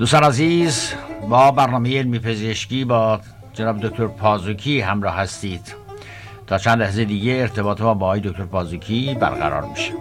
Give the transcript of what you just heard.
دوستان عزیز، با برنامه علمی پزشکی با جناب دکتر پازوکی همراه هستید. تا چند لحظه دیگه ارتباط ما با آقای دکتر پازوکی برقرار میشه.